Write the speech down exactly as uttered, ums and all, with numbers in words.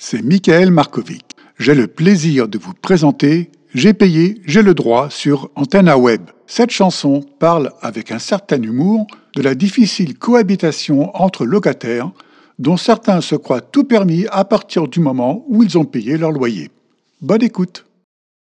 c'est Michael Markovic. J'ai le plaisir de vous présenter J'ai payé, j'ai le droit sur Antenna Web. Cette chanson parle avec un certain humour de la difficile cohabitation entre locataires dont certains se croient tout permis à partir du moment où ils ont payé leur loyer. Bonne écoute!